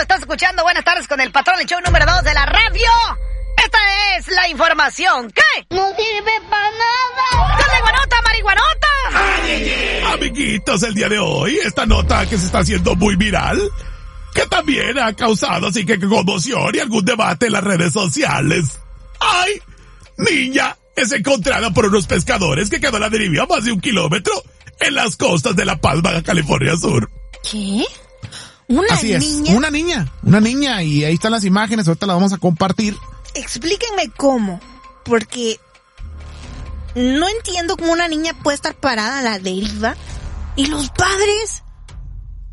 estás escuchando Buenas Tardes con el Patrón, el show número 2 de la radio. Esta es la información que no sirve para nada. ¡Con marihuanota, marihuanota! Amiguitos, el día de hoy, esta nota que se está haciendo muy viral, que también ha causado así que conmoción y algún debate en las redes sociales. ¡Ay! Niña es encontrada por unos pescadores que quedó a la deriva a más de 1 kilómetro en las costas de La Palma, California Sur. ¿Qué? Así es, una niña, y ahí están las imágenes, ahorita las vamos a compartir. Explíquenme cómo, porque no entiendo cómo una niña puede estar parada a la deriva y los padres